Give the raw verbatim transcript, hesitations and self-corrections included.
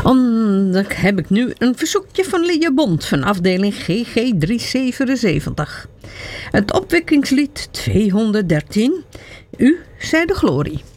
Dan heb ik nu een verzoekje van Lia Bond van afdeling G G driehonderdzevenenzeventig. Het opwekkingslied tweehonderddertien. U zij de glorie.